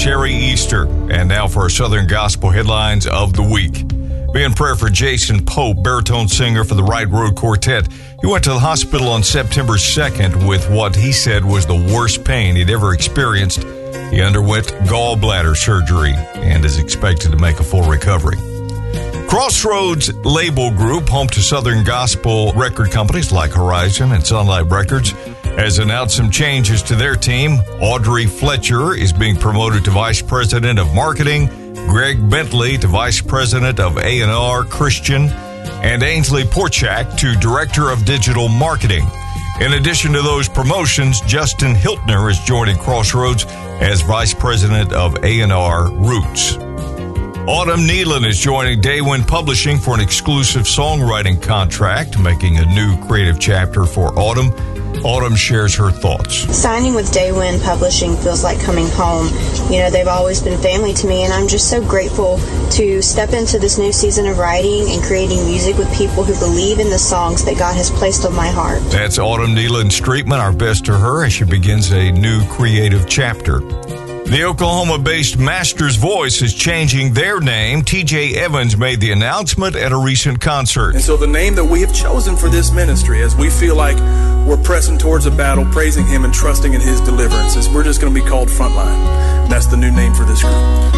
Sherry Easter. And now for our Southern Gospel headlines of the week. Be in prayer for Jason Pope, baritone singer for the Right Road Quartet. He went to the hospital on September 2nd with what he said was the worst pain he'd ever experienced. He underwent gallbladder surgery and is expected to make a full recovery. Crossroads Label Group, home to Southern Gospel record companies like Horizon and Sunlight Records, has announced some changes to their team. Audrey Fletcher is being promoted to Vice President of Marketing, Greg Bentley to Vice President of A&R Christian, and Ainsley Porchak to Director of Digital Marketing. In addition to those promotions, Justin Hiltner is joining Crossroads as Vice President of A&R Roots. Autumn Nealon is joining Daywind Publishing for an exclusive songwriting contract, making a new creative chapter for Autumn. Autumn shares her thoughts. Signing with Daywind Publishing feels like coming home. You know, they've always been family to me, and I'm just so grateful to step into this new season of writing and creating music with people who believe in the songs that God has placed on my heart. That's Autumn Nealon Streetman. Our best to her as she begins a new creative chapter. The Oklahoma-based Master's Voice is changing their name. TJ Evans made the announcement at a recent concert. And so the name that we have chosen for this ministry, as we feel like we're pressing towards a battle, praising Him and trusting in His deliverance, is we're just going to be called Frontline. And that's the new name for this group.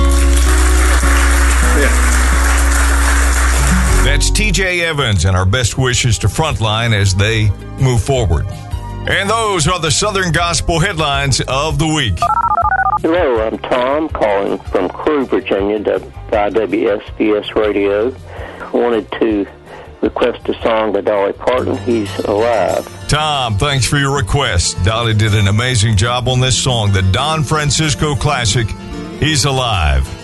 Yeah. That's TJ Evans, and our best wishes to Frontline as they move forward. And those are the Southern Gospel headlines of the week. Hello, I'm Tom calling from Crewe, Virginia, WSBS Radio. I wanted to request a song by Dolly Parton, He's Alive. Tom, thanks for your request. Dolly did an amazing job on this song, the Don Francisco classic, He's Alive.